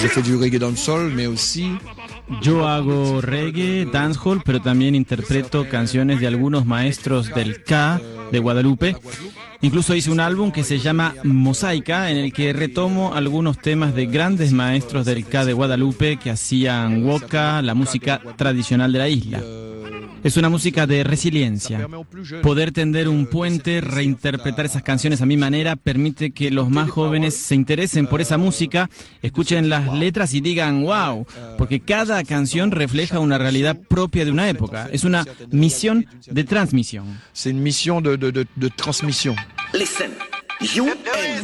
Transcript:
Je fais du reggae dancehall, mais aussi Yo hago reggae, dancehall, pero también interpreto canciones de algunos maestros del ska de Guadalupe. Incluso hice un álbum que se llama Mosaica, en el que retomo algunos temas de grandes maestros del ska de Guadalupe que hacían waka, la música tradicional de la isla. Es una música de resiliencia. Poder tender un puente, reinterpretar esas canciones a mi manera, permite que los más jóvenes se interesen por esa música, escuchen las letras y digan wow, porque cada canción refleja una realidad propia de una época. Es una misión de transmisión. c'est une mission de transmission. Listen, you